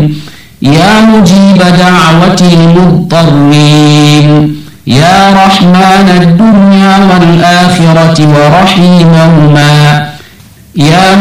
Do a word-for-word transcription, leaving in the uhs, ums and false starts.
يا مجيب دعوة المضطرين يا رحمن الدنيا والآخرة ورحيمهما يا